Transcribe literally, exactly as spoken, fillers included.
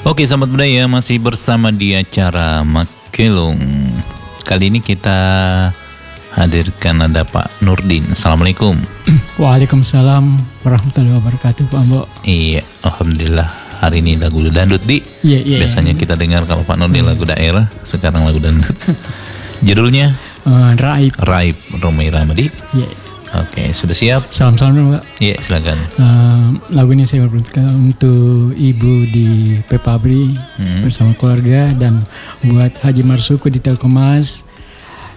Oke, sahabat budaya, masih bersama di acara Makelung. Kali ini kita hadirkan ada Pak Nurdin. Assalamualaikum. Waalaikumsalam warahmatullahi wabarakatuh, Pak Ambo. Iya, alhamdulillah. Hari ini lagu dangdut, Di. Iya, iya. Biasanya kita dengar kalau Pak Nurdin lagu daerah, sekarang lagu dangdut. Judulnya Uh, Raib. Raib, Romai Ramadi. Iya. Oke, sudah siap? Salam-salam dulu, Pak. Iya, silakan. Uh, lagu ini saya berbuatkan untuk ibu di Pepabri Hmm. bersama keluarga, dan buat Haji Marsuku di Telkomas,